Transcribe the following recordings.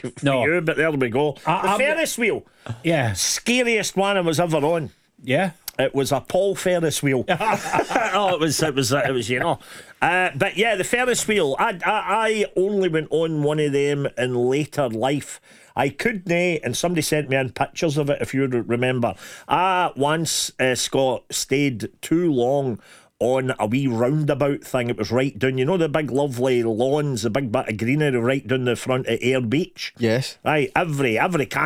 for No. you, but there we go. The Ferris wheel. Yeah. Scariest one I was ever on. Yeah. It was a Paul Ferris wheel. Oh, it was, you know. But yeah, the Ferris wheel. I only went on one of them in later life. I couldn't, and somebody sent me in pictures of it, if you remember. I once, Scott, stayed too long on a wee roundabout thing. It was right down, you know, the big lovely lawns, the big bit of greenery right down the front of Ayr Beach. Yes. Right, every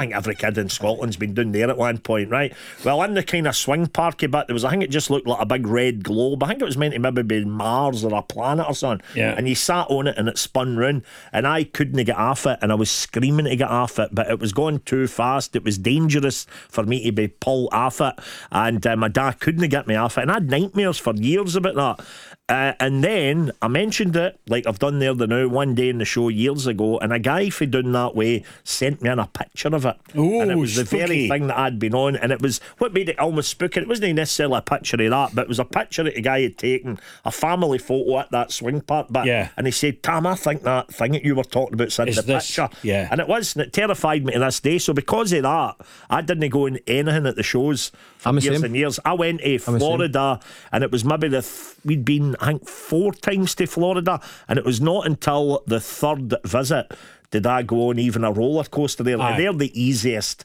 kid in Scotland's been down there at one point, right? Well, in the kind of swing parky bit, there was, I think it just looked like a big red globe. I think it was meant to maybe be Mars or a planet or something. Yeah. And you sat on it and it spun round, and I couldn't get off it, and I was screaming to get off it, but it was going too fast. It was dangerous for me to be pulled off it, and my dad couldn't get me off it, and I had nightmares for years about that. And then I mentioned it, like I've done there the now, one day in the show years ago, and a guy from down that way sent me in a picture of it. Ooh, and it was spooky. the very thing that I'd been on, and it was what made it almost spooky. It wasn't necessarily a picture of that, but it was a picture that the guy had taken, a family photo at that swing park. But Yeah. and he said, Tam, I think that thing that you were talking about's in Is the this? picture. Yeah. And it was, and it terrified me to this day. So because of that, I didn't go in anything at the shows for I'm the years same. and years. I went to Florida, and it was maybe we'd been, I think, 4 times to Florida, and it was not until the third visit did I go on even a roller coaster there. Aye. And they're the easiest,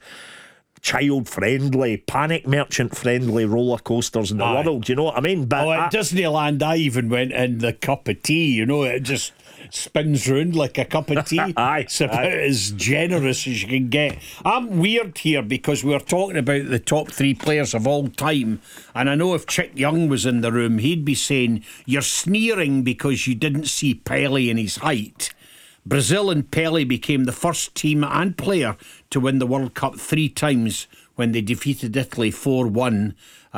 child-friendly, panic merchant-friendly roller coasters in the Aye. world. You know what I mean? But At Disneyland, I even went in the cup of tea. You know, it just spins round like a cup of tea. Aye, It's about aye. as generous as you can get. I'm weird here because we were talking about the top 3 players of all time, and I know if Chick Young was in the room, he'd be saying, you're sneering because you didn't see Pelé in his height. Brazil and Pelé became the first team and player to win the World Cup 3 times when they defeated Italy 4-1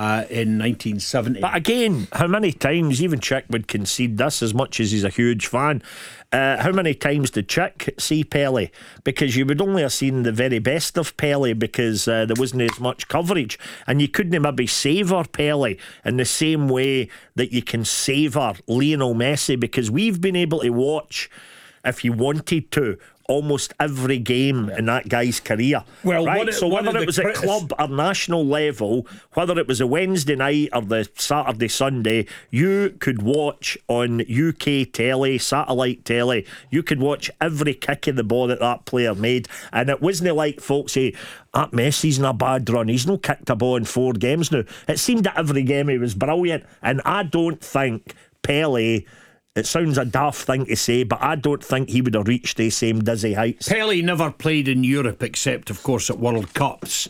in 1970. But again, how many times, even Chick would concede this as much as he's a huge fan, how many times did Chick see Pelé? Because you would only have seen the very best of Pelé because there wasn't as much coverage, and you couldn't maybe savour Pelé in the same way that you can savour Lionel Messi, because we've been able to watch, if you wanted to, almost every game in that guy's career. Well, right? one So of whether the it was at club or national level, whether it was a Wednesday night or the Saturday, Sunday, you could watch on UK telly, satellite telly, you could watch every kick of the ball that player made. And it wasn't like folks say, that Messi's in a bad run, he's not kicked a ball in 4 games now. It seemed that every game he was brilliant. And I don't think Pelé, it sounds a daft thing to say, but I don't think he would have reached the same dizzy heights. Pelé never played in Europe except, of course, at World Cups.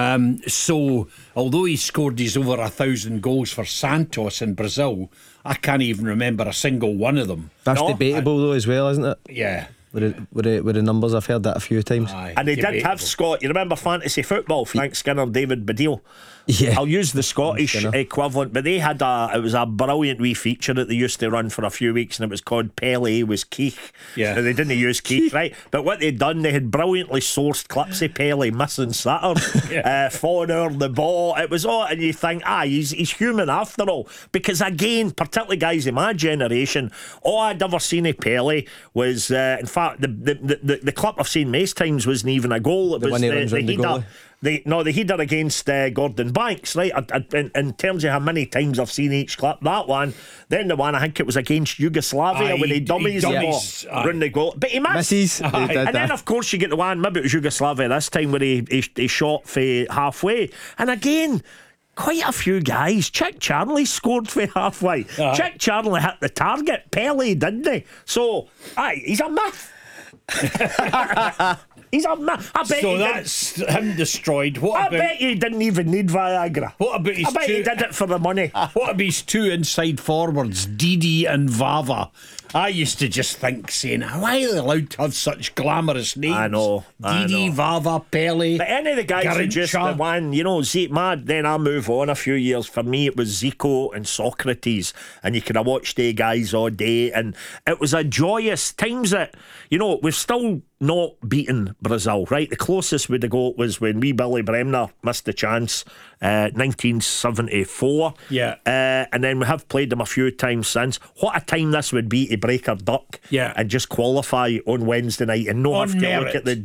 So, although he scored his over 1,000 goals for Santos in Brazil, I can't even remember a single one of them. That's No, debatable though as well, isn't it? Yeah. With the numbers, I've heard that a few times. Aye, And they did debatable. have Scott. You remember fantasy football? Frank Skinner, David Baddiel. Yeah. I'll use the Scottish Skinner. equivalent, but they had it was a brilliant wee feature that they used to run for a few weeks, and it was called Pelé was Keith. Yeah. Now, they didn't use Keith, right? But what they'd done, they had brilliantly sourced clips of Pelé missing Saturn, falling over the ball. It was all, and you think, he's human after all. Because again, particularly guys in my generation, all I'd ever seen of Pelé was, in fact, the clip I've seen most times wasn't even a goal. It The was one he runs round the goalie. the header against Gordon Banks, right? In terms of how many times I've seen each clip, that one. Then the one, I think it was against Yugoslavia, Aye, when he he dummies the ball dummies, aye. round the goal. But he missed. Misses. Aye. And then, of course, you get the one, maybe it was Yugoslavia this time, where he shot for halfway. And again, quite a few guys. Chick Charlie scored for halfway. Chick Charlie hit the target. Pelé didn't he? So, he's a myth. He's a myth. I bet So he didn't. that's him destroyed. What I about bet you didn't even need Viagra. What about his I bet he two- did it for the money. What about his 2 inside forwards, Didi and Vava? I used to just think, saying, why are they allowed to have such glamorous names? I know. Didi, Vava, Pelé. But any of the guys who just the Garrincha. one, then I move on a few years. For me, it was Zico and Socrates, and you could have watched the guys all day, and it was a joyous times that, we've still not beaten Brazil, right? The closest we'd have got was when wee Billy Bremner missed the chance, 1974. Yeah. And then we have played them a few times since. What a time this would be to break our duck, Yeah. and just qualify on Wednesday night and not On have to merit. look at the